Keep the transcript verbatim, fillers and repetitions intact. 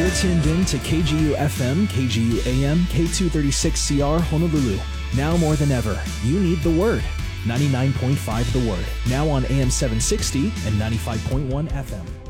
You're tuned in to K G U F M, K G U A M, K two thirty-six C R Honolulu. Now more than ever, you need the Word. ninety-nine point five The Word. Now on A M seven sixty and ninety-five point one F M.